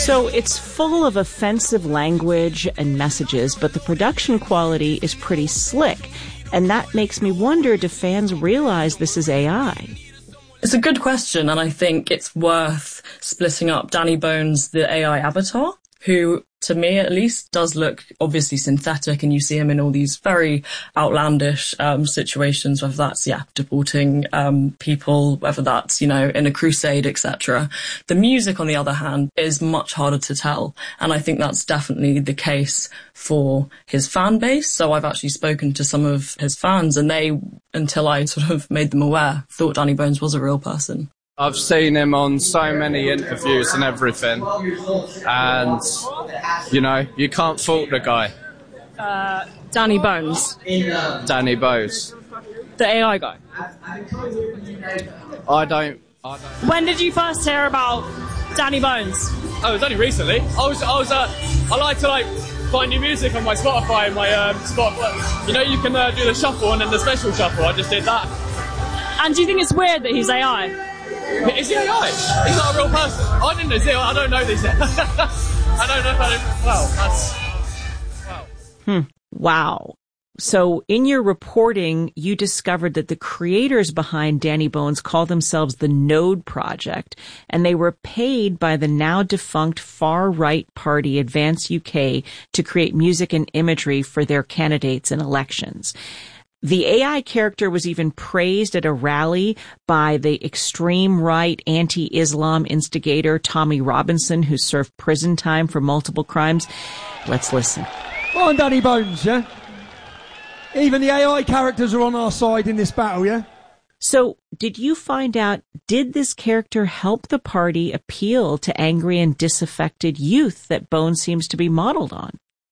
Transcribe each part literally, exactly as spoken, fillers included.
So it's full of offensive language and messages, but the production quality is pretty slick. And that makes me wonder, do fans realize this is A I? It's a good question, and I think it's worth splitting up Danny Bones, the A I avatar, who, to me at least, does look obviously synthetic, and you see him in all these very outlandish um, situations, whether that's, yeah, deporting um, people, whether that's, you know, in a crusade, et cetera. The music, on the other hand, is much harder to tell, and I think that's definitely the case for his fan base. So I've actually spoken to some of his fans, and they, until I sort of made them aware, thought Danny Bones was a real person. I've seen him on so many interviews and everything, and, you know, you can't fault the guy. Uh, Danny Bones. Danny Bones. The A I guy. I don't... I don't... When did you first hear about Danny Bones? Oh, it was only recently. I was, I was, uh, I like to, like, find new music on my Spotify, my, um, Spotify. You know, you can uh, do the shuffle and then the special shuffle. I just did that. And do you think it's weird that he's A I? Is he A I? He's not a real person. I didn't know. I don't know this yet. I don't know if I don't. Well, that's. Wow. Hmm. Wow. So in your reporting, you discovered that the creators behind Danny Bones call themselves the Node Project, and they were paid by the now defunct far-right party Advance U K to create music and imagery for their candidates in elections. The A I character was even praised at a rally by the extreme right anti-Islam instigator Tommy Robinson, who served prison time for multiple crimes. Let's listen. Well, I'm Danny Bones, yeah? Even the A I characters are on our side in this battle, yeah? So, did you find out, did this character help the party appeal to angry and disaffected youth that Bones seems to be modeled on?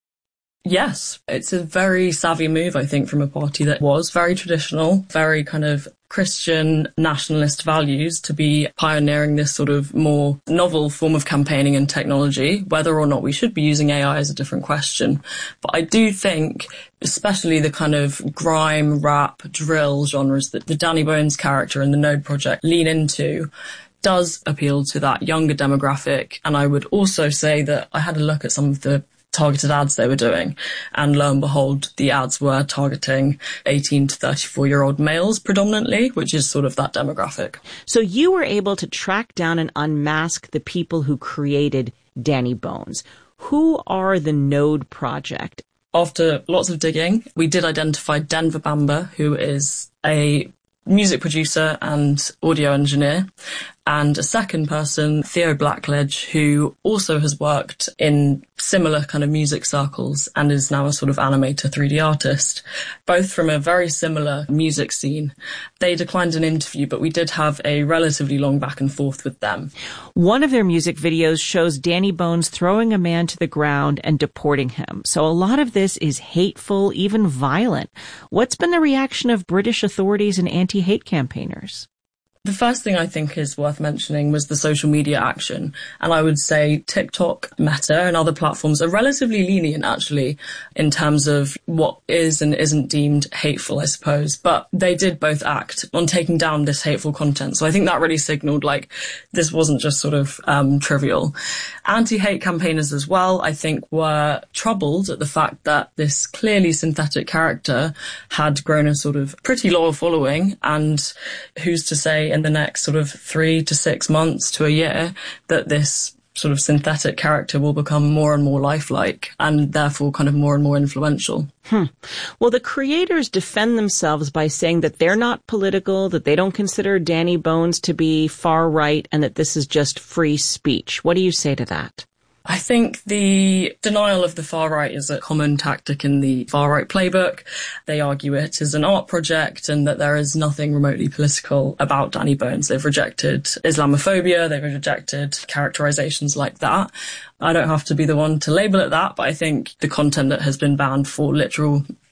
Yes, it's a very savvy move, I think, from a party that was very traditional, very kind of Christian nationalist values, to be pioneering this sort of more novel form of campaigning and technology. Whether or not we should be using A I is a different question. But I do think, especially the kind of grime, rap, drill genres that the Danny Bones character and the Node Project lean into, does appeal to that younger demographic. And I would also say that I had a look at some of the targeted ads they were doing, and lo and behold, the ads were targeting eighteen to thirty-four year old males predominantly, which is sort of that demographic. So you were able to track down and unmask the people who created Danny Bones. Who are the Node Project? After lots of digging, we did identify Denver Bamba, who is a music producer and audio engineer, and a second person, Theo Blackledge, who also has worked in similar kind of music circles and is now a sort of animator three D artist, both from a very similar music scene. They declined an interview, but we did have a relatively long back and forth with them. One of their music videos shows Danny Bones throwing a man to the ground and deporting him. So a lot of this is hateful, even violent. What's been the reaction of British authorities and anti-hate campaigners? The first thing I think is worth mentioning was the social media action. And I would say TikTok, Meta and other platforms are relatively lenient, actually, in terms of what is and isn't deemed hateful, I suppose. But they did both act on taking down this hateful content. So I think that really signaled, like, this wasn't just sort of um, trivial. Anti-hate campaigners as well, I think, were troubled at the fact that this clearly synthetic character had grown a sort of pretty loyal following. And who's to say in the next sort of three to six months to a year that this sort of synthetic character will become more and more lifelike and therefore kind of more and more influential. Hmm. Well, the creators defend themselves by saying that they're not political, that they don't consider Danny Bones to be far right, and that this is just free speech. What do you say to that? I think the denial of the far right is a common tactic in the far right playbook. They argue it is an art project and that there is nothing remotely political about Danny Bones. They've rejected Islamophobia, they've rejected characterizations like that. I don't have to be the one to label it that, but I think the content that has been banned for literal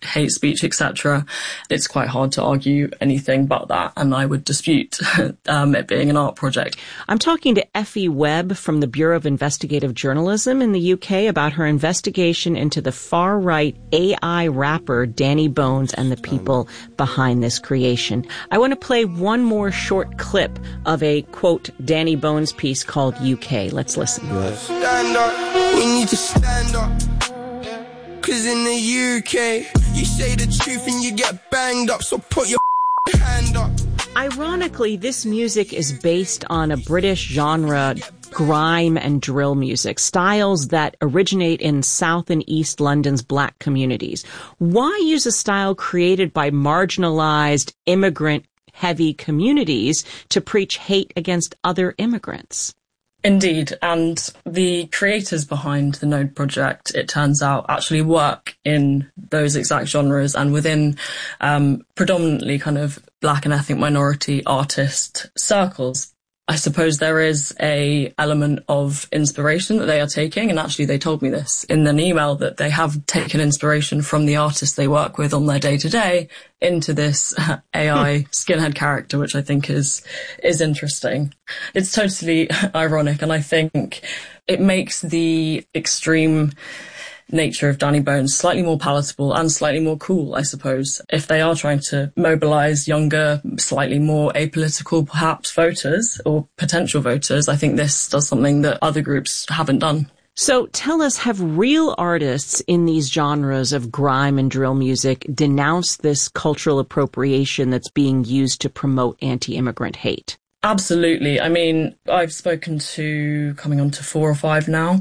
hate speech, et cetera. It's quite hard to argue anything but that, and I would dispute um, it being an art project. I'm talking to Effie Webb from the Bureau of Investigative Journalism in the U K about her investigation into the far-right A I rapper Danny Bones and the people behind this creation. I want to play one more short clip of a, quote, Danny Bones piece called U K. Let's listen. Stand up, we need to stand up. Cause in the U K, you say the truth and you get banged up, so put your hand up. Ironically, this music is based on a British genre, grime and drill music, styles that originate in South and East London's black communities. Why use a style created by marginalized, immigrant-heavy communities to preach hate against other immigrants? Indeed, and the creators behind the Node project, it turns out, actually work in those exact genres and within um, predominantly kind of black and ethnic minority artist circles. I suppose there is a element of inspiration that they are taking, and actually they told me this in an email, that they have taken inspiration from the artists they work with on their day-to-day into this A I skinhead character, which I think is is interesting. It's totally ironic, and I think it makes the extreme nature of Danny Bones slightly more palatable and slightly more cool, I suppose. If they are trying to mobilise younger, slightly more apolitical, perhaps, voters or potential voters, I think this does something that other groups haven't done. So tell us, have real artists in these genres of grime and drill music denounced this cultural appropriation that's being used to promote anti-immigrant hate? Absolutely. I mean, I've spoken to, coming on to four or five now,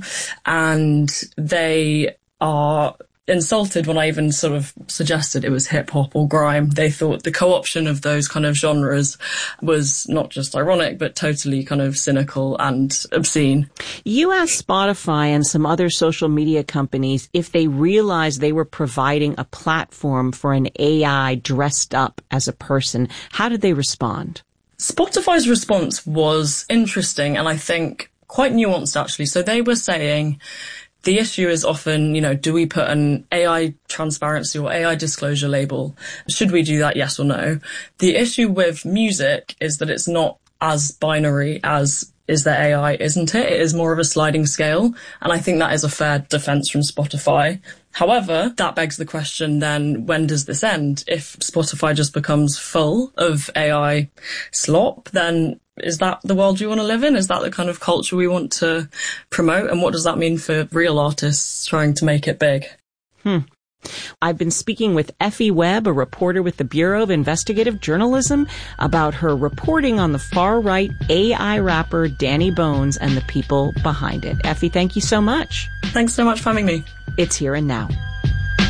and they are insulted when I even sort of suggested it was hip hop or grime. They thought the co-option of those kind of genres was not just ironic, but totally kind of cynical and obscene. You asked Spotify and some other social media companies if they realized they were providing a platform for an A I dressed up as a person. How did they respond? Spotify's response was interesting, and I think quite nuanced, actually. So they were saying the issue is often, you know, do we put an A I transparency or A I disclosure label? Should we do that, yes or no? The issue with music is that it's not as binary as is there A I, isn't it? It is more of a sliding scale, and I think that is a fair defense from Spotify. However, that begs the question then, when does this end? If Spotify just becomes full of A I slop, then is that the world you want to live in? Is that the kind of culture we want to promote? And what does that mean for real artists trying to make it big? Hmm. I've been speaking with Effie Webb, a reporter with the Bureau of Investigative Journalism, about her reporting on the far-right A I rapper Danny Bones and the people behind it. Effie, thank you so much. Thanks so much for having me. It's Here and Now.